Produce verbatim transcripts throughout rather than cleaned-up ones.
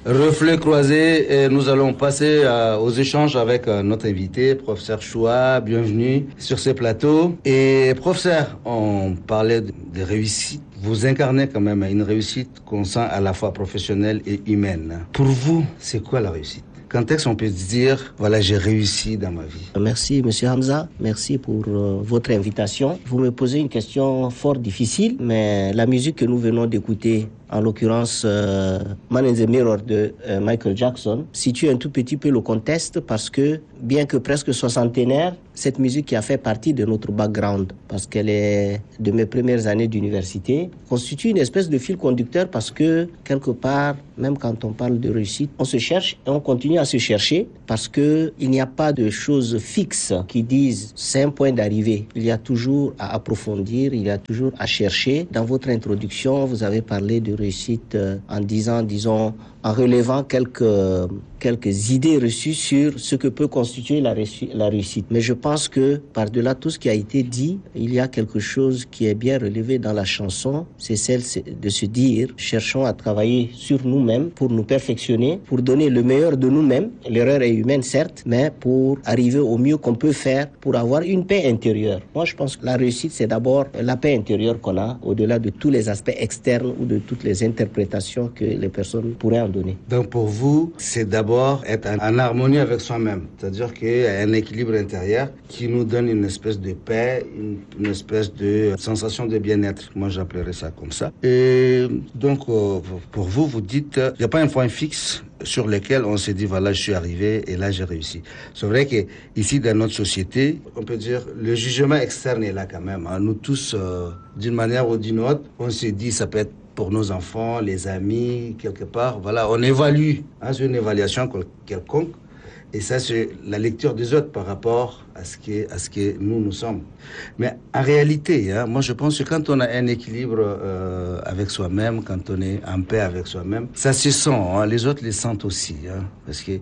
Reflet croisé, et nous allons passer euh, aux échanges avec euh, notre invité, professeur Choua. Bienvenue sur ce plateau. Et professeur, on parlait de, de réussite. Vous incarnez quand même une réussite qu'on sent à la fois professionnelle et humaine. Pour vous, c'est quoi la réussite? Quand est-ce qu'on peut se dire, voilà, j'ai réussi dans ma vie? Merci, Monsieur Hamza. Merci pour euh, votre invitation. Vous me posez une question fort difficile, mais la musique que nous venons d'écouter, en l'occurrence euh, Man in the Mirror de euh, Michael Jackson, situe un tout petit peu le contexte parce que, bien que presque soixantenaire, cette musique qui a fait partie de notre background, parce qu'elle est de mes premières années d'université, constitue une espèce de fil conducteur parce que, quelque part, même quand on parle de réussite, on se cherche et on continue à se chercher parce que il n'y a pas de choses fixes qui disent c'est un point d'arrivée. Il y a toujours à approfondir, il y a toujours à chercher. Dans votre introduction, vous avez parlé de réussite en disant, disons, en relevant quelques, quelques idées reçues sur ce que peut constituer la, réussi- la réussite. Mais je pense que par-delà tout ce qui a été dit, il y a quelque chose qui est bien relevé dans la chanson, c'est celle de se dire, cherchons à travailler sur nous-mêmes pour nous perfectionner, pour donner le meilleur de nous-mêmes. L'erreur est humaine, certes, mais pour arriver au mieux qu'on peut faire pour avoir une paix intérieure. Moi, je pense que la réussite, c'est d'abord la paix intérieure qu'on a, au-delà de tous les aspects externes ou de toutes les interprétations que les personnes pourraient en donner. Donc pour vous, c'est d'abord être en, en harmonie avec soi-même. C'est-à-dire qu'il y a un équilibre intérieur qui nous donne une espèce de paix, une, une espèce de sensation de bien-être. Moi, j'appellerais ça comme ça. Et donc, euh, pour vous, vous dites, il n'y a pas un point fixe sur lequel on s'est dit, voilà, je suis arrivé et là, j'ai réussi. C'est vrai qu'ici, dans notre société, on peut dire, le jugement externe est là quand même. Hein. Nous tous, euh, d'une manière ou d'une autre, on s'est dit, ça peut être pour nos enfants, les amis, quelque part. Voilà, on évalue, hein, c'est une évaluation quelconque. Et ça, c'est la lecture des autres par rapport à ce que, à ce que nous, nous sommes. Mais en réalité, hein, moi, je pense que quand on a un équilibre euh, avec soi-même, quand on est en paix avec soi-même, ça se sent, hein, les autres les sentent aussi. Hein, parce que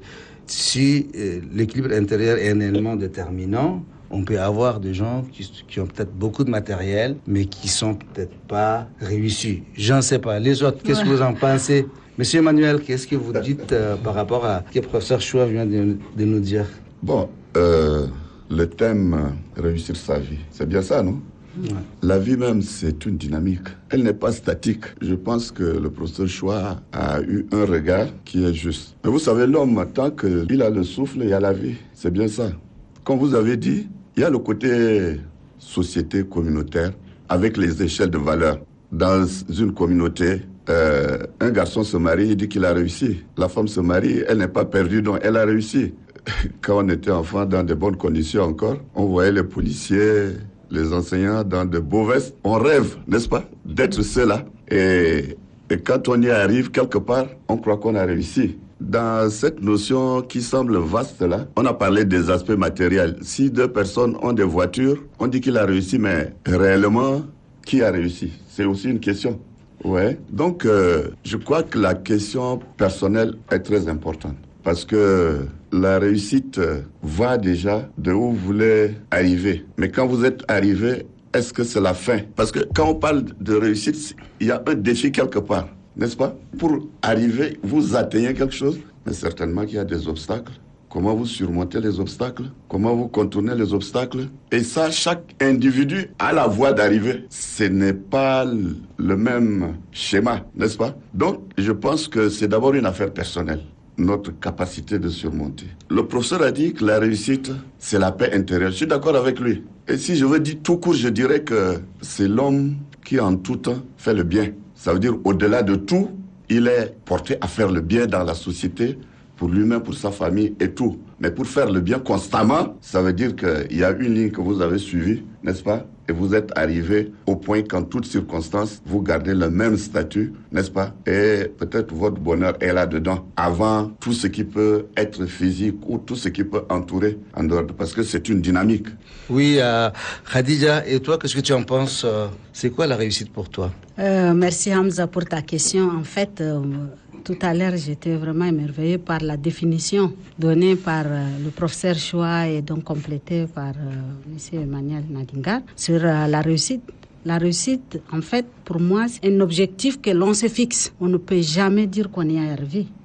si euh, l'équilibre intérieur est un élément déterminant, on peut avoir des gens qui, qui ont peut-être beaucoup de matériel, mais qui sont peut-être pas réussis. J'en sais pas. Les autres, qu'est-ce ouais. que vous en pensez? Monsieur Emmanuel, qu'est-ce que vous dites euh, par rapport à ce que le professeur Choua vient de, de nous dire? Bon, euh, le thème euh, réussir sa vie, c'est bien ça, non? Ouais. La vie même, c'est une dynamique. Elle n'est pas statique. Je pense que le professeur Choua a eu un regard qui est juste. Mais vous savez, l'homme, tant qu'il a le souffle, il y a la vie. C'est bien ça. Comme vous avez dit, il y a le côté société communautaire avec les échelles de valeur. Dans une communauté, euh, un garçon se marie, il dit qu'il a réussi. La femme se marie, elle n'est pas perdue, donc elle a réussi. Quand on était enfant, dans de bonnes conditions encore, on voyait les policiers, les enseignants dans de beaux vestes. On rêve, n'est-ce pas, d'être ceux-là. Et, et quand on y arrive quelque part, on croit qu'on a réussi. Dans cette notion qui semble vaste là, on a parlé des aspects matériels. Si deux personnes ont des voitures, on dit qu'il a réussi, mais réellement, qui a réussi? C'est aussi une question. Ouais. Donc, euh, je crois que la question personnelle est très importante. Parce que la réussite va déjà de où vous voulez arriver. Mais quand vous êtes arrivé, est-ce que c'est la fin? Parce que quand on parle de réussite, il y a un défi quelque part. N'est-ce pas? Pour arriver, vous atteignez quelque chose, mais certainement qu'il y a des obstacles. Comment vous surmontez les obstacles? Comment vous contournez les obstacles? Et ça, chaque individu a la voie d'arriver. Ce n'est pas le même schéma, n'est-ce pas? Donc, je pense que c'est d'abord une affaire personnelle, notre capacité de surmonter. Le professeur a dit que la réussite, c'est la paix intérieure. Je suis d'accord avec lui. Et si je veux dire tout court, je dirais que c'est l'homme qui en tout temps fait le bien. Ça veut dire, au-delà de tout, il est porté à faire le bien dans la société, pour lui-même, pour sa famille et tout. Mais pour faire le bien constamment, ça veut dire qu'il y a une ligne que vous avez suivie, n'est-ce pas? Et vous êtes arrivé au point qu'en toutes circonstances, vous gardez le même statut, n'est-ce pas? Et peut-être votre bonheur est là-dedans, avant tout ce qui peut être physique ou tout ce qui peut entourer en dehors, parce que c'est une dynamique. Oui, euh, Khadija, et toi, qu'est-ce que tu en penses? C'est quoi la réussite pour toi? euh, Merci Hamza pour ta question. En fait, euh, tout à l'heure, j'étais vraiment émerveillée par la définition donnée par euh, le professeur Choua et donc complétée par euh, M. Emmanuel Nadingar sur euh, la réussite. La réussite, en fait, pour moi, c'est un objectif que l'on se fixe. On ne peut jamais dire qu'on y est arrivé.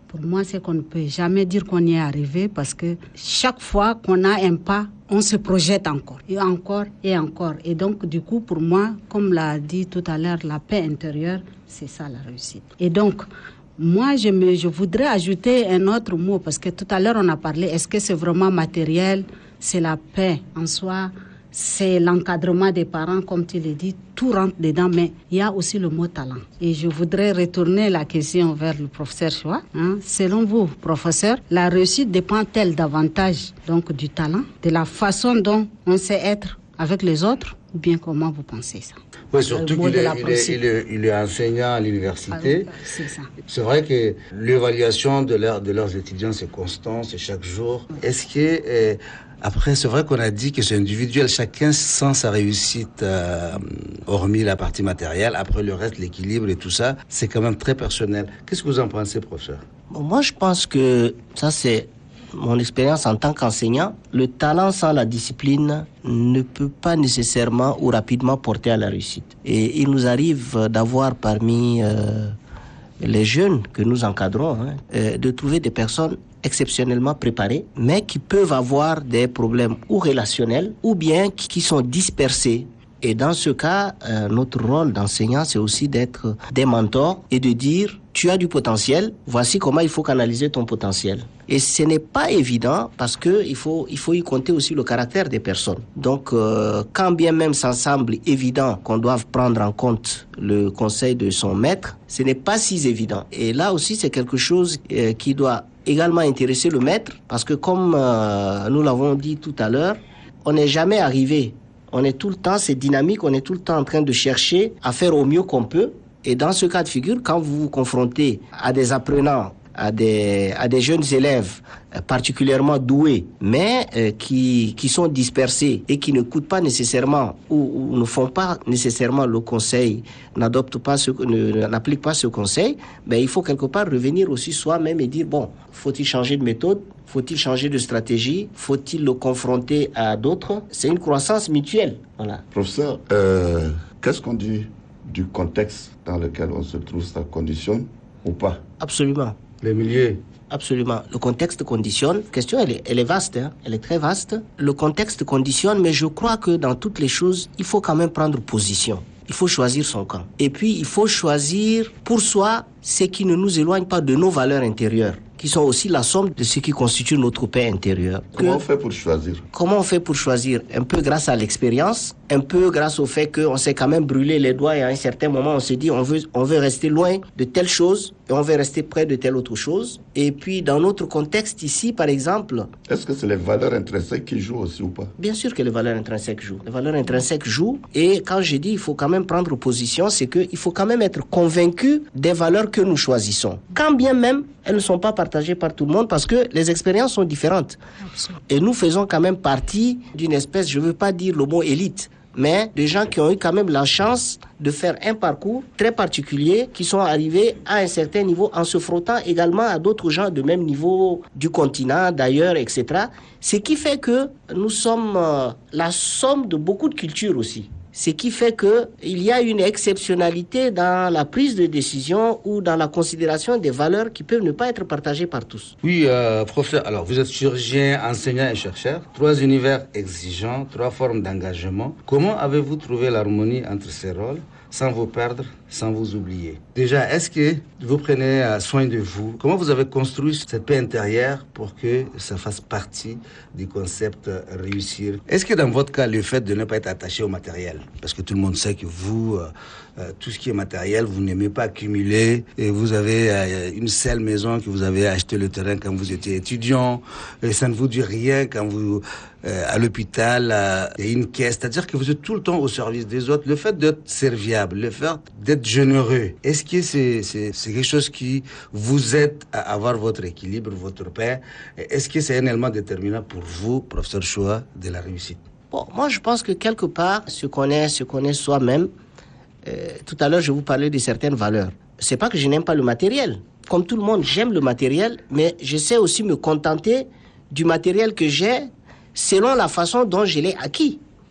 Pour moi, c'est qu'on ne peut jamais dire qu'on y est arrivé parce que chaque fois qu'on a un pas, on se projette encore, et encore, et encore. Et donc, du coup, pour moi, comme l'a dit tout à l'heure, la paix intérieure, c'est ça la réussite. Et donc, moi, je, me, je voudrais ajouter un autre mot parce que tout à l'heure, on a parlé, est-ce que c'est vraiment matériel? C'est la paix en soi, c'est l'encadrement des parents, comme tu l'as dit, tout rentre dedans, mais il y a aussi le mot talent. Et je voudrais retourner la question vers le professeur Choua. Hein. Selon vous, professeur, la réussite dépend-elle davantage donc, du talent, de la façon dont on sait être avec les autres, ou bien comment vous pensez ça? Oui, surtout qu'il est, il est, il est, il est enseignant à l'université. Ah, c'est ça. C'est vrai que l'évaluation de, leur, de leurs étudiants, c'est constant, c'est chaque jour. Est-ce que... Euh, Après, c'est vrai qu'on a dit que c'est individuel. Chacun sent sa réussite, euh, hormis la partie matérielle. Après, le reste, l'équilibre et tout ça, c'est quand même très personnel. Qu'est-ce que vous en pensez, professeur? Bon, moi, je pense que ça, c'est mon expérience en tant qu'enseignant. Le talent sans la discipline ne peut pas nécessairement ou rapidement porter à la réussite. Et il nous arrive d'avoir parmi euh, les jeunes que nous encadrons, hein, euh, de trouver des personnes exceptionnellement préparés, mais qui peuvent avoir des problèmes ou relationnels ou bien qui sont dispersés. Et dans ce cas, euh, notre rôle d'enseignant, c'est aussi d'être des mentors et de dire « tu as du potentiel, voici comment il faut canaliser ton potentiel ». Et ce n'est pas évident parce qu'il faut, il faut y compter aussi le caractère des personnes. Donc, euh, quand bien même ça semble évident qu'on doive prendre en compte le conseil de son maître, ce n'est pas si évident. Et là aussi, c'est quelque chose euh, qui doit également intéresser le maître parce que comme euh, nous l'avons dit tout à l'heure, on n'est jamais arrivé. On est tout le temps, c'est dynamique, on est tout le temps en train de chercher à faire au mieux qu'on peut. Et dans ce cas de figure, quand vous vous confrontez à des apprenants, à des, à des jeunes élèves particulièrement doués, mais euh, qui, qui sont dispersés et qui ne coûtent pas nécessairement ou, ou ne font pas nécessairement le conseil, n'adoptent pas ce, ne, n'appliquent pas ce conseil, ben, il faut quelque part revenir aussi soi-même et dire, bon, faut-il changer de méthode? Faut-il changer de stratégie? Faut-il le confronter à d'autres? C'est une croissance mutuelle. Voilà. Professeur, euh, qu'est-ce qu'on dit du contexte dans lequel on se trouve, ça conditionne ou pas? Absolument. Le milieu. Absolument. Le contexte conditionne. La question, elle est, elle est vaste, hein. Elle est très vaste. Le contexte conditionne, mais je crois que dans toutes les choses, il faut quand même prendre position. Il faut choisir son camp. Et puis, il faut choisir pour soi ce qui ne nous éloigne pas de nos valeurs intérieures, qui sont aussi la somme de ce qui constitue notre paix intérieure. Comment que, on fait pour choisir? Comment on fait pour choisir? Un peu grâce à l'expérience, un peu grâce au fait qu'on s'est quand même brûlé les doigts et à un certain moment on s'est dit on veut, on veut rester loin de telle chose et on veut rester près de telle autre chose. Et puis dans notre contexte ici, par exemple... Est-ce que c'est les valeurs intrinsèques qui jouent aussi ou pas? Bien sûr que les valeurs intrinsèques jouent. Les valeurs intrinsèques jouent et quand je dis il faut quand même prendre position, c'est qu'il faut quand même être convaincu des valeurs que nous choisissons. Quand bien même elles ne sont pas partagées par tout le monde parce que les expériences sont différentes. Absolument. Et nous faisons quand même partie d'une espèce, je ne veux pas dire le mot élite, mais des gens qui ont eu quand même la chance de faire un parcours très particulier, qui sont arrivés à un certain niveau en se frottant également à d'autres gens de même niveau du continent, d'ailleurs, et cetera. Ce qui fait que nous sommes euh, la somme de beaucoup de cultures aussi. Ce qui fait qu'il y a une exceptionnalité dans la prise de décision ou dans la considération des valeurs qui peuvent ne pas être partagées par tous. Oui, euh, professeur, alors vous êtes chirurgien, enseignant et chercheur. Trois univers exigeants, trois formes d'engagement. Comment avez-vous trouvé l'harmonie entre ces rôles sans vous perdre, sans vous oublier? Déjà, est-ce que vous prenez soin de vous? Comment vous avez construit cette paix intérieure pour que ça fasse partie du concept réussir? Est-ce que dans votre cas, le fait de ne pas être attaché au matériel, parce que tout le monde sait que vous, euh, tout ce qui est matériel, vous n'aimez pas accumuler, et vous avez euh, une seule maison que vous avez acheté le terrain quand vous étiez étudiant, et ça ne vous dit rien quand vous... Euh, à l'hôpital, euh, il y a une caisse, c'est-à-dire que vous êtes tout le temps au service des autres. Le fait d'être serviable, le fait d'être généreux, est-ce que c'est, c'est, c'est quelque chose qui vous aide à avoir votre équilibre, votre paix? Est-ce que c'est un élément déterminant pour vous, professeur Choua, de la réussite? Bon, moi je pense que quelque part, se connaît, se connaît soi-même. Euh, tout à l'heure, je vous parlais de certaines valeurs. C'est pas que je n'aime pas le matériel. Comme tout le monde, j'aime le matériel, mais je sais aussi me contenter du matériel que j'ai selon la façon dont je l'ai acquis.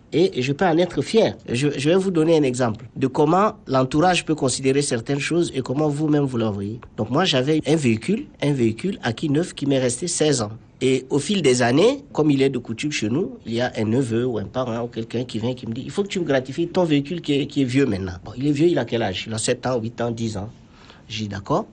Et je peux en être fier. Je, je vais vous donner un exemple de comment l'entourage peut considérer certaines choses et comment vous-même vous l'envoyez. Donc moi, j'avais un véhicule, un véhicule acquis neuf qui m'est resté seize ans. Et au fil des années, comme il est de coutume chez nous, il y a un neveu ou un parent ou quelqu'un qui vient qui me dit « Il faut que tu me gratifies ton véhicule qui est, qui est vieux maintenant. » Bon, il est vieux, il a quel âge? Il a sept ans, huit ans, dix ans. J'ai dit « D'accord.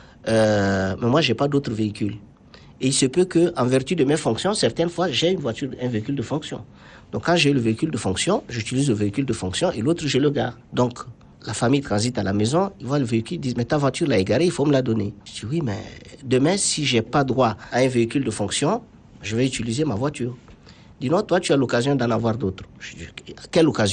Euh, mais moi, j'ai pas d'autre véhicule. » Et il se peut que, en vertu de mes fonctions, certaines fois, j'ai une voiture, un véhicule de fonction. Donc, quand j'ai le véhicule de fonction, j'utilise le véhicule de fonction et l'autre, je le gare. Donc, la famille transite à la maison, ils voient le véhicule, ils disent « Mais ta voiture l'a égarée, il faut me la donner. » Je dis « Oui, mais demain, si j'ai pas droit à un véhicule de fonction, je vais utiliser ma voiture. » Il dit « Non, toi, tu as l'occasion d'en avoir d'autres. » Je dis « Quelle occasion ?»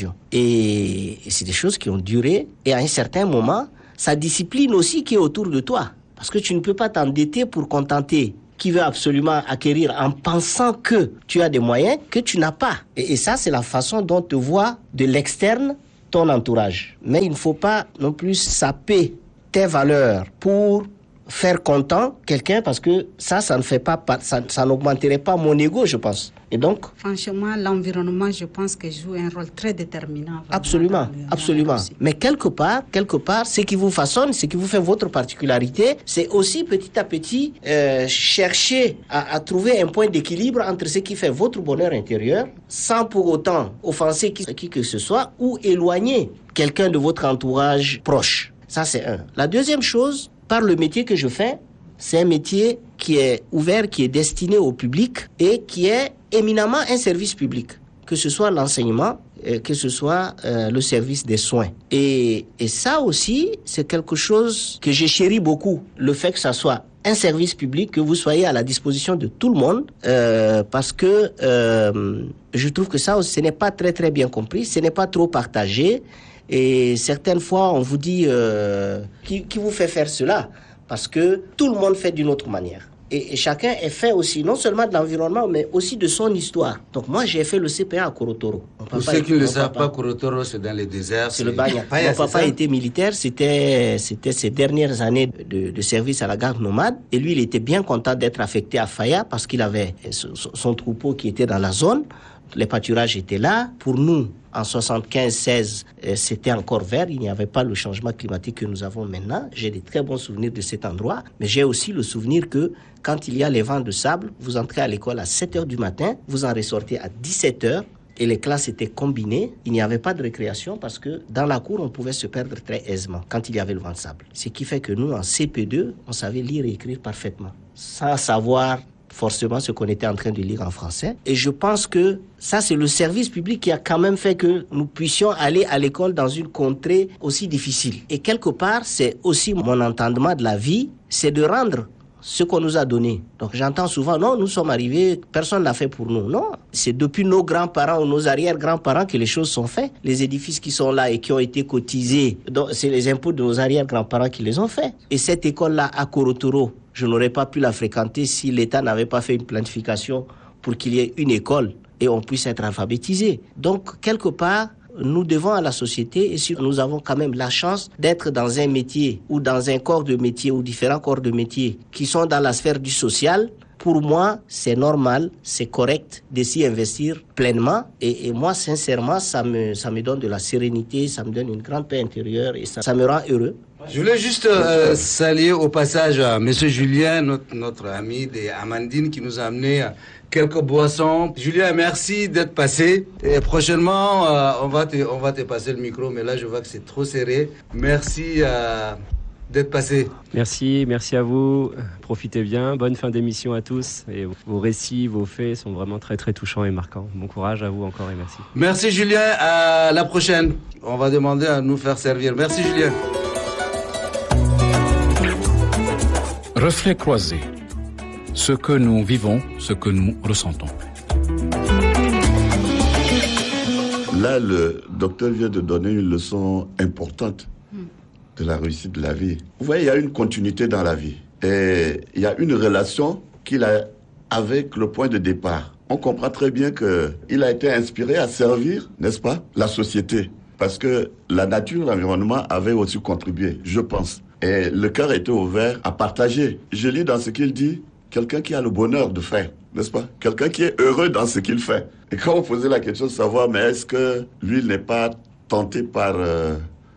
Et, et c'est des choses qui ont duré. Et à un certain moment, ça discipline aussi qui est autour de toi. Parce que tu ne peux pas t'endetter pour contenter qui veut absolument acquérir en pensant que tu as des moyens que tu n'as pas. Et, et ça, c'est la façon dont te voit de l'externe ton entourage. Mais il ne faut pas non plus saper tes valeurs pour faire content quelqu'un parce que ça, ça ne fait pas, ça, ça n'augmenterait pas mon ego, je pense. Et donc, franchement, l'environnement, je pense que joue un rôle très déterminant. Absolument, dans le, absolument. dans Mais quelque part, quelque part, ce qui vous façonne, ce qui vous fait votre particularité, c'est aussi petit à petit euh, chercher à, à trouver un point d'équilibre entre ce qui fait votre bonheur intérieur, sans pour autant offenser qui, qui que ce soit ou éloigner quelqu'un de votre entourage proche. Ça, c'est un. La deuxième chose, par le métier que je fais, c'est un métier qui est ouvert, qui est destiné au public et qui est éminemment un service public, que ce soit l'enseignement, euh, que ce soit euh, le service des soins. Et, et ça aussi, c'est quelque chose que j'ai chéri beaucoup, le fait que ça soit un service public, que vous soyez à la disposition de tout le monde, euh, parce que euh, je trouve que ça, ce n'est pas très très bien compris, ce n'est pas trop partagé. Et certaines fois, on vous dit euh, qui, qui vous fait faire cela? Parce que tout le monde fait d'une autre manière. Et, et chacun est fait aussi, non seulement de l'environnement, mais aussi de son histoire. Donc moi, j'ai fait le C P A à Korotoro. Pour ceux qui ne le savent pas, Korotoro, c'est dans les déserts. C'est le Bagna. Mon papa était militaire, c'était, c'était ses dernières années de, de service à la garde nomade. Et lui, il était bien content d'être affecté à Faya parce qu'il avait son, son troupeau qui était dans la zone. Les pâturages étaient là. Pour nous, en soixante-quinze seize, c'était encore vert. Il n'y avait pas le changement climatique que nous avons maintenant. J'ai des très bons souvenirs de cet endroit. Mais j'ai aussi le souvenir que quand il y a les vents de sable, vous entrez à l'école à sept heures du matin, vous en ressortez à dix-sept heures. Et les classes étaient combinées. Il n'y avait pas de récréation parce que dans la cour, on pouvait se perdre très aisément quand il y avait le vent de sable. Ce qui fait que nous, en C P deux, on savait lire et écrire parfaitement, sans savoir forcément ce qu'on était en train de lire en français. Et je pense que ça, c'est le service public qui a quand même fait que nous puissions aller à l'école dans une contrée aussi difficile. Et quelque part, c'est aussi mon entendement de la vie, c'est de rendre ce qu'on nous a donné. Donc j'entends souvent, non, nous sommes arrivés, personne n'a fait pour nous. Non, c'est depuis nos grands-parents ou nos arrière-grands-parents que les choses sont faites. Les édifices qui sont là et qui ont été cotisés, donc c'est les impôts de nos arrière-grands-parents qui les ont faits. Et cette école-là, à Korotoro, je n'aurais pas pu la fréquenter si l'État n'avait pas fait une planification pour qu'il y ait une école et on puisse être alphabétisé. Donc, quelque part, nous devons à la société et si nous avons quand même la chance d'être dans un métier ou dans un corps de métier ou différents corps de métier qui sont dans la sphère du social, pour moi, c'est normal, c'est correct de s'y investir pleinement. Et, et moi, sincèrement, ça me, ça me donne de la sérénité, ça me donne une grande paix intérieure et ça, ça me rend heureux. Je voulais juste euh, saluer au passage à M. Julien, notre, notre ami de Amandine, qui nous a amené quelques boissons. Julien, merci d'être passé. Et prochainement, euh, on, va te, on va te passer le micro, mais là, je vois que c'est trop serré. Merci euh, d'être passé. Merci, merci à vous. Profitez bien. Bonne fin d'émission à tous. Et vos récits, vos faits sont vraiment très, très touchants et marquants. Bon courage à vous encore et merci. Merci, Julien. À la prochaine. On va demander à nous faire servir. Merci, Julien. Reflets croisés, ce que nous vivons, ce que nous ressentons. Là, le docteur vient de donner une leçon importante de la réussite de la vie. Vous voyez, il y a une continuité dans la vie. Et il y a une relation qu'il a avec le point de départ. On comprend très bien qu'il a été inspiré à servir, n'est-ce pas, la société. Parce que la nature, l'environnement avaient aussi contribué, je pense. Et le cœur était ouvert à partager. Je lis dans ce qu'il dit quelqu'un qui a le bonheur de faire, n'est-ce pas? Quelqu'un qui est heureux dans ce qu'il fait. Et quand vous posez la question de savoir, mais est-ce que lui n'est pas tenté par euh,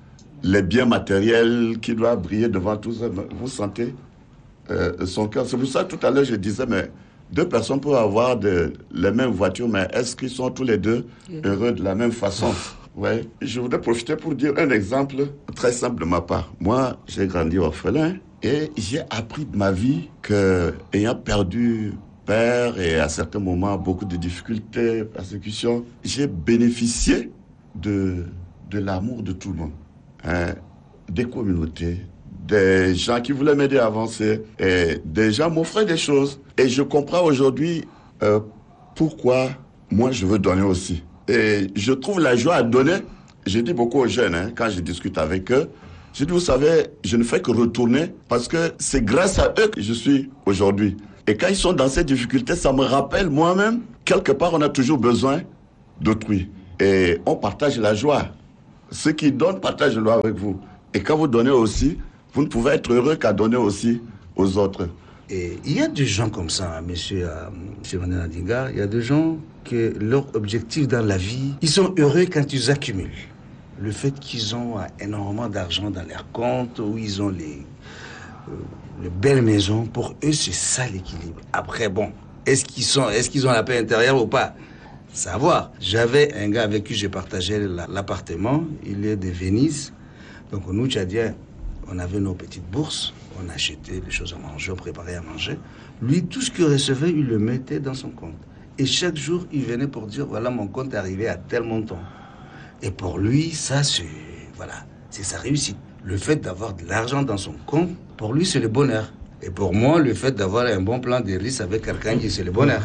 les biens matériels qui doivent briller devant tous, vous sentez euh, son cœur. C'est pour ça tout à l'heure je disais, mais deux personnes peuvent avoir de, les mêmes voitures, mais est-ce qu'ils sont tous les deux heureux de la même façon? Ouais. Je voudrais profiter pour dire un exemple très simple de ma part. Moi, j'ai grandi orphelin et j'ai appris de ma vie que, ayant perdu père et à certains moments beaucoup de difficultés, persécutions, j'ai bénéficié de, de l'amour de tout le monde, hein, des communautés, des gens qui voulaient m'aider à avancer, et des gens m'offraient des choses. Et je comprends aujourd'hui euh, pourquoi moi je veux donner aussi. Et je trouve la joie à donner. Je dis beaucoup aux jeunes, hein, quand je discute avec eux, je dis, vous savez, je ne fais que retourner parce que c'est grâce à eux que je suis aujourd'hui. Et quand ils sont dans ces difficultés, ça me rappelle moi-même, quelque part, on a toujours besoin d'autrui. Et on partage la joie. Ceux qui donnent partagent la joie avec vous. Et quand vous donnez aussi, vous ne pouvez être heureux qu'à donner aussi aux autres. Et il y a des gens comme ça, hein, monsieur, euh, monsieur René Ndinga, il y a des gens que leur objectif dans la vie, ils sont heureux quand ils accumulent. Le fait qu'ils ont euh, énormément d'argent dans leur compte, ou ils ont les, euh, les belles maisons, pour eux, c'est ça l'équilibre. Après, bon, est-ce qu'ils sont, est-ce qu'ils ont la paix intérieure ou pas? Savoir. J'avais un gars avec qui j'ai partagé la, l'appartement, il est de Venise. Donc nous, Tchadiens, on avait nos petites bourses, on achetait des choses à manger, on préparait à manger. Lui, tout ce qu'il recevait, il le mettait dans son compte. Et chaque jour, il venait pour dire, voilà, mon compte est arrivé à tel montant. Et pour lui, ça, c'est, voilà, c'est sa réussite. Le fait d'avoir de l'argent dans son compte, pour lui, c'est le bonheur. Et pour moi, le fait d'avoir un bon plan de risque avec quelqu'un, c'est le bonheur.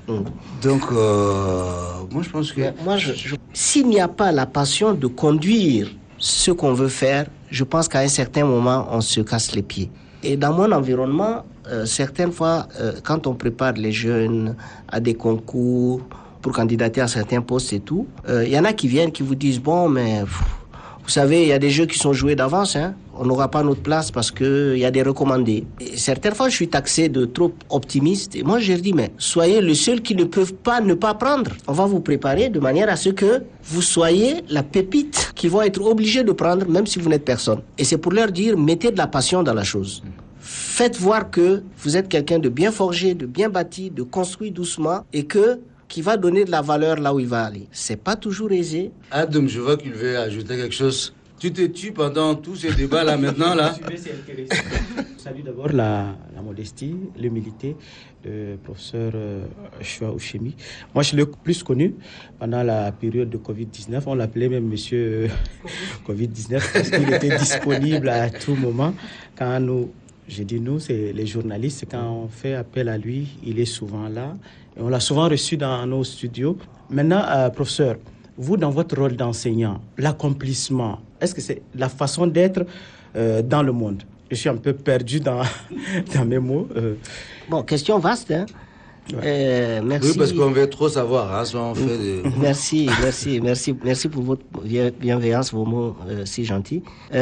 Donc, euh, moi, je pense que... Moi, je, je... S'il n'y a pas la passion de conduire ce qu'on veut faire, je pense qu'à un certain moment, on se casse les pieds. Et dans mon environnement, euh, certaines fois, euh, quand on prépare les jeunes à des concours pour candidater à certains postes et tout, il euh, y en a qui viennent, qui vous disent, bon, mais pff, vous savez, il y a des jeux qui sont joués d'avance, hein. On n'aura pas notre place parce qu'il y a des recommandés. Et certaines fois, je suis taxé de trop optimiste. Et moi, je leur dis, mais soyez le seul qui ne peuvent pas ne pas prendre. On va vous préparer de manière à ce que vous soyez la pépite qu'ils vont être obligés de prendre, même si vous n'êtes personne. Et c'est pour leur dire, mettez de la passion dans la chose. Faites voir que vous êtes quelqu'un de bien forgé, de bien bâti, de construit doucement, et que qui va donner de la valeur là où il va aller. C'est pas toujours aisé. Adam, je vois qu'il veut ajouter quelque chose. Tu te tues pendant tous ces débats-là maintenant, là. Je salue d'abord la, la modestie, l'humilité du professeur euh, Choua Ouchemi. Moi, je l'ai plus connu pendant la période de covid dix-neuf. On l'appelait même monsieur covid dix-neuf parce qu'il était disponible à tout moment. Quand nous, je dis nous, c'est les journalistes, quand on fait appel à lui, il est souvent là. Et on l'a souvent reçu dans nos studios. Maintenant, euh, professeur, vous, dans votre rôle d'enseignant, l'accomplissement, est-ce que c'est la façon d'être euh, dans le monde? Je suis un peu perdu dans, dans mes mots. Euh. Bon, question vaste, hein? Ouais. Euh, merci. Oui, parce qu'on veut trop savoir, hein, soit on fait de... Merci, merci, merci, merci pour votre bienveillance, vos mots euh, si gentils.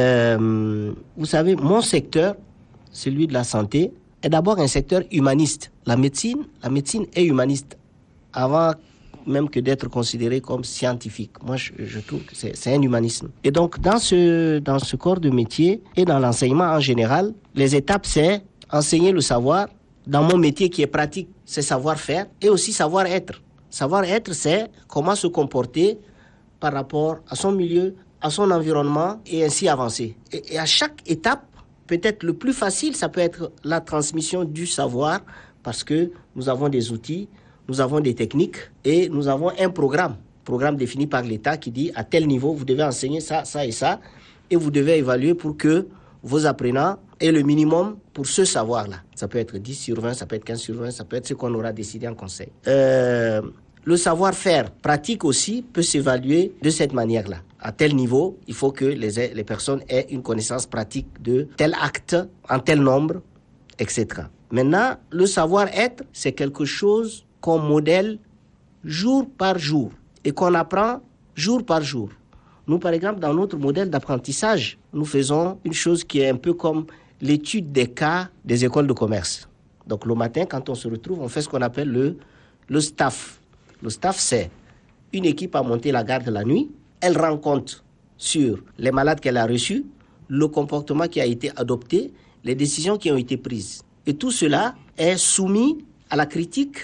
Euh, vous savez, mon secteur, celui de la santé, est d'abord un secteur humaniste. La médecine, la médecine est humaniste. Avant même que d'être considéré comme scientifique. Moi, je, je trouve que c'est, c'est un humanisme. Et donc, dans ce, dans ce corps de métier et dans l'enseignement en général, les étapes, c'est enseigner le savoir. Dans mon métier qui est pratique, c'est savoir-faire et aussi savoir-être. Savoir-être, c'est comment se comporter par rapport à son milieu, à son environnement et ainsi avancer. Et, et à chaque étape, peut-être le plus facile, ça peut être la transmission du savoir parce que nous avons des outils, nous avons des techniques et nous avons un programme, programme défini par l'État qui dit à tel niveau, vous devez enseigner ça, ça et ça, et vous devez évaluer pour que vos apprenants aient le minimum pour ce savoir-là. Ça peut être dix sur vingt, ça peut être quinze sur vingt, ça peut être ce qu'on aura décidé en conseil. Euh, le savoir-faire pratique aussi peut s'évaluer de cette manière-là. À tel niveau, il faut que les, les personnes aient une connaissance pratique de tel acte, en tel nombre, et cetera. Maintenant, le savoir-être, c'est quelque chose qu'on modèle jour par jour et qu'on apprend jour par jour. Nous, par exemple, dans notre modèle d'apprentissage, nous faisons une chose qui est un peu comme l'étude des cas des écoles de commerce. Donc le matin, quand on se retrouve, on fait ce qu'on appelle le, le staff. Le staff, c'est une équipe à monter la garde la nuit. Elle rend compte sur les malades qu'elle a reçus, le comportement qui a été adopté, les décisions qui ont été prises. Et tout cela est soumis à la critique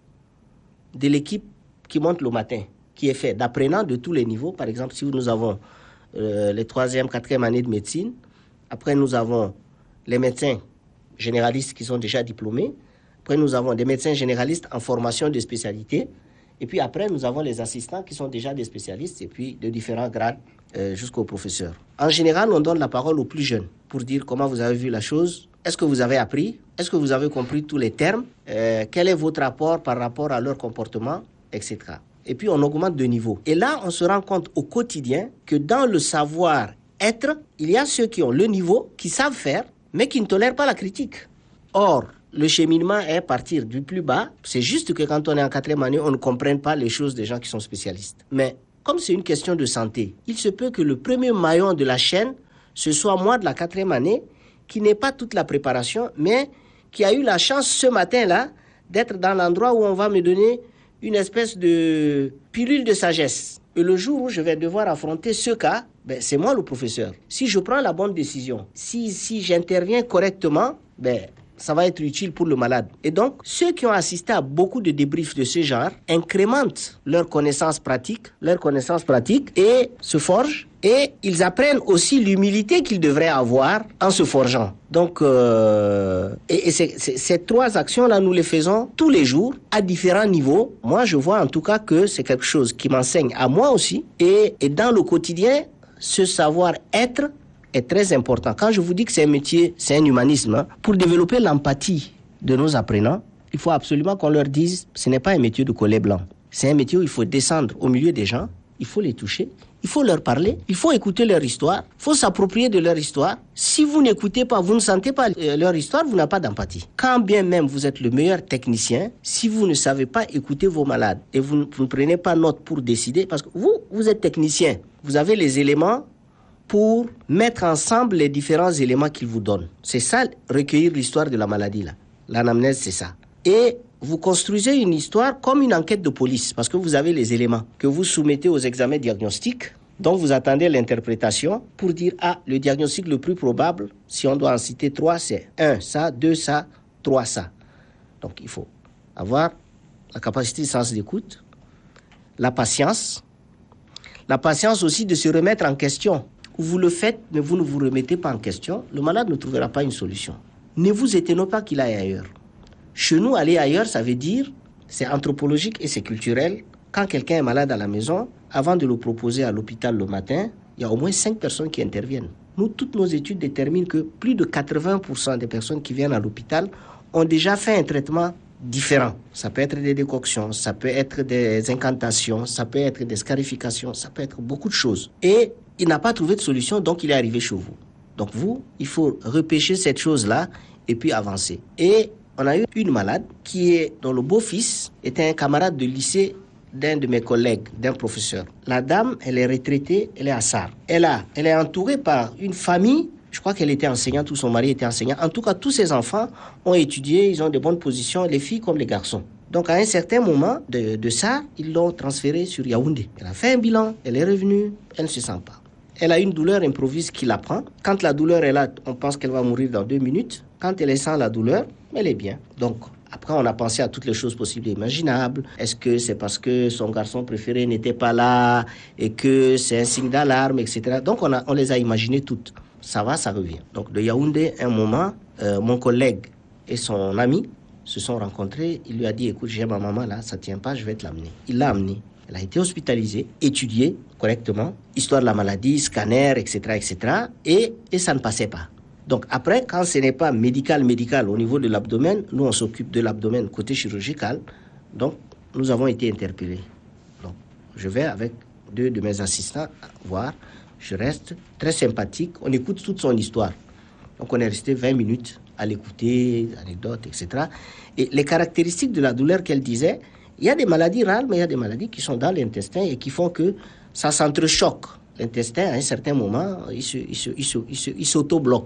de l'équipe qui monte le matin, qui est fait d'apprenants de tous les niveaux. Par exemple, si nous avons euh, les troisième, quatrième années de médecine, après nous avons les médecins généralistes qui sont déjà diplômés, après nous avons des médecins généralistes en formation de spécialité, et puis après nous avons les assistants qui sont déjà des spécialistes, et puis de différents grades euh, jusqu'aux professeurs. En général, on donne la parole aux plus jeunes pour dire comment vous avez vu la chose, est-ce que vous avez appris, est-ce que vous avez compris tous les termes, euh, quel est votre rapport par rapport à leur comportement, et cetera. Et puis on augmente de niveau. Et là, on se rend compte au quotidien que dans le savoir-être, il y a ceux qui ont le niveau, qui savent faire, mais qui ne tolèrent pas la critique. Or, le cheminement est partir du plus bas. C'est juste que quand on est en quatrième année, on ne comprenne pas les choses des gens qui sont spécialistes. Mais comme c'est une question de santé, il se peut que le premier maillon de la chaîne, ce soit moi de la quatrième année, qui n'ai pas toute la préparation, mais qui a eu la chance ce matin-là d'être dans l'endroit où on va me donner une espèce de pilule de sagesse. Et le jour où je vais devoir affronter ce cas, ben, c'est moi le professeur. Si je prends la bonne décision, si, si j'interviens correctement, ben, ça va être utile pour le malade. Et donc, ceux qui ont assisté à beaucoup de débriefs de ce genre incrémentent leurs connaissances pratiques, leurs connaissances pratiques et se forgent. Et ils apprennent aussi l'humilité qu'ils devraient avoir en se forgeant. Donc, euh, et, et c'est, c'est, ces trois actions-là, nous les faisons tous les jours, à différents niveaux. Moi, je vois en tout cas que c'est quelque chose qui m'enseigne à moi aussi. Et, et dans le quotidien, ce savoir-être est très important. Quand je vous dis que c'est un métier, c'est un humanisme, hein, pour développer l'empathie de nos apprenants, il faut absolument qu'on leur dise, ce n'est pas un métier de collet blanc. C'est un métier où il faut descendre au milieu des gens, il faut les toucher, il faut leur parler, il faut écouter leur histoire, il faut s'approprier de leur histoire. Si vous n'écoutez pas, vous ne sentez pas leur histoire, vous n'avez pas d'empathie. Quand bien même vous êtes le meilleur technicien, si vous ne savez pas écouter vos malades et vous ne, vous ne prenez pas note pour décider, parce que vous, vous êtes technicien, vous avez les éléments pour mettre ensemble les différents éléments qu'ils vous donnent. C'est ça, recueillir l'histoire de la maladie, là. L'anamnèse, c'est ça. Et vous construisez une histoire comme une enquête de police, parce que vous avez les éléments que vous soumettez aux examens diagnostiques, dont vous attendez l'interprétation pour dire, ah, le diagnostic le plus probable, si on doit en citer trois, c'est un, ça, deux, ça, trois, ça. Donc, il faut avoir la capacité de sens d'écoute, la patience, la patience aussi de se remettre en question. Vous le faites, mais vous ne vous remettez pas en question, le malade ne trouvera pas une solution. Ne vous étonnez pas qu'il aille ailleurs. Chez nous, aller ailleurs, ça veut dire, c'est anthropologique et c'est culturel. Quand quelqu'un est malade à la maison, avant de le proposer à l'hôpital le matin, il y a au moins cinq personnes qui interviennent. Nous, toutes nos études déterminent que plus de quatre-vingts pour cent des personnes qui viennent à l'hôpital ont déjà fait un traitement différent. Ça peut être des décoctions, ça peut être des incantations, ça peut être des scarifications, ça peut être beaucoup de choses. Et il n'a pas trouvé de solution, donc il est arrivé chez vous. Donc vous, il faut repêcher cette chose-là et puis avancer. Et on a eu une malade qui est, dont le beau-fils était un camarade de lycée d'un de mes collègues, d'un professeur. La dame, elle est retraitée, elle est à Sarre. Elle, a, elle est entourée par une famille, je crois qu'elle était enseignante ou son mari était enseignant. En tout cas, tous ses enfants ont étudié, ils ont de bonnes positions, les filles comme les garçons. Donc à un certain moment de, de ça, ils l'ont transférée sur Yaoundé. Elle a fait un bilan, elle est revenue, elle ne se sent pas. Elle a une douleur improvise qui la prend. Quand la douleur est là, on pense qu'elle va mourir dans deux minutes. Quand elle sent la douleur, elle est bien. Donc, après, on a pensé à toutes les choses possibles et imaginables. Est-ce que c'est parce que son garçon préféré n'était pas là et que c'est un signe d'alarme, et cetera. Donc, on, a, on les a imaginées toutes. Ça va, ça revient. Donc, de Yaoundé, un moment, euh, mon collègue et son ami se sont rencontrés. Il lui a dit, écoute, j'ai ma maman là, ça tient pas, je vais te l'amener. Il l'a amenée. Elle a été hospitalisée, étudiée correctement, histoire de la maladie, scanner, et cetera, et cetera. Et, et ça ne passait pas. Donc après, quand ce n'est pas médical, médical au niveau de l'abdomen, nous on s'occupe de l'abdomen côté chirurgical. Donc nous avons été interpellés. Donc je vais avec deux de mes assistants voir. Je reste très sympathique. On écoute toute son histoire. Donc on est resté vingt minutes à l'écouter, anecdotes, et cetera. Et les caractéristiques de la douleur qu'elle disait, il y a des maladies rares, mais il y a des maladies qui sont dans l'intestin et qui font que ça s'entrechoque. L'intestin, à un certain moment, il, se, il, se, il, se, il, se, il s'auto-bloque.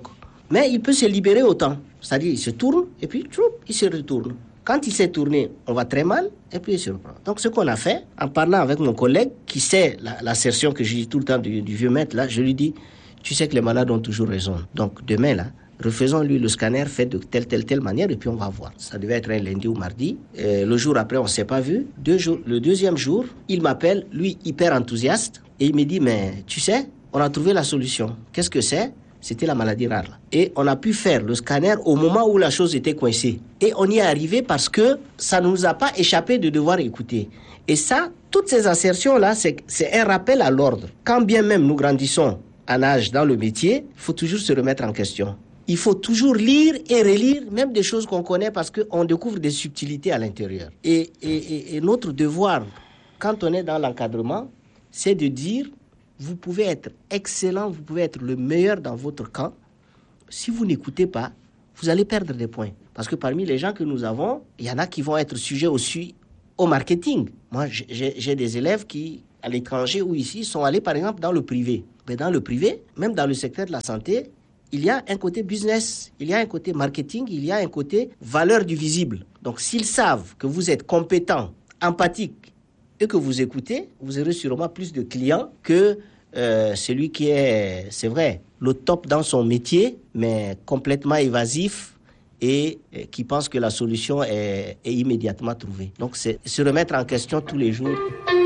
Mais il peut se libérer autant. C'est-à-dire, il se tourne et puis, tchoup, il se retourne. Quand il s'est tourné, on va très mal et puis il se reprend. Donc, ce qu'on a fait, en parlant avec mon collègue qui sait la, l'assertion que je dis tout le temps du, du vieux maître, là, je lui dis, tu sais que les malades ont toujours raison. Donc, demain, là, refaisons-lui le scanner fait de telle, telle, telle manière et puis on va voir. Ça devait être un lundi ou mardi. Et le jour après, on ne s'est pas vu. Deux jours, le deuxième jour, il m'appelle, lui, hyper enthousiaste, et il me dit, mais tu sais, on a trouvé la solution. Qu'est-ce que c'est ? C'était la maladie rare. Et on a pu faire le scanner au moment où la chose était coincée. Et on y est arrivé parce que ça ne nous a pas échappé de devoir écouter. Et ça, toutes ces assertions-là, c'est, c'est un rappel à l'ordre. Quand bien même nous grandissons en âge dans le métier, il faut toujours se remettre en question. Il faut toujours lire et relire, même des choses qu'on connaît, parce qu'on découvre des subtilités à l'intérieur. Et, et, et, et notre devoir, quand on est dans l'encadrement, c'est de dire... Vous pouvez être excellent, vous pouvez être le meilleur dans votre camp. Si vous n'écoutez pas, vous allez perdre des points. Parce que parmi les gens que nous avons, il y en a qui vont être sujets aussi au marketing. Moi, j'ai, j'ai des élèves qui, à l'étranger ou ici, sont allés par exemple dans le privé. Mais dans le privé, même dans le secteur de la santé, il y a un côté business, il y a un côté marketing, il y a un côté valeur du visible. Donc s'ils savent que vous êtes compétent, empathique, et que vous écoutez, vous aurez sûrement plus de clients que euh, celui qui est, c'est vrai, le top dans son métier, mais complètement évasif et, et qui pense que la solution est, est immédiatement trouvée. Donc, c'est se remettre en question tous les jours.